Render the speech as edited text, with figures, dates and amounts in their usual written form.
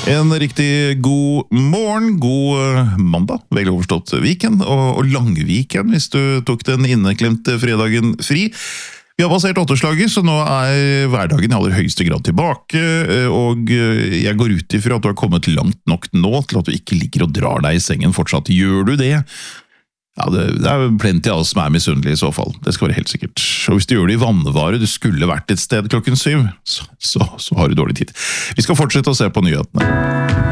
En riktig god morgen, god mandag, vel overstått weekend, og langweekend hvis du tok den inneklemte fredagen fri. Vi har passert 8-slaget, så nå hverdagen i aller høyeste grad tilbake, og jeg går ut ifra at du har kommet langt nok nå til at du ikke ligger og drar deg i sengen fortsatt. Gjør du det? Ja, det plenty av oss som misunnelige i så fall. Det skal være helt sikkert. Og hvis du gjør det i vannvare, du skulle vært et sted klokken 7, så har du dårlig tid. Vi skal fortsette å se på nyhetene.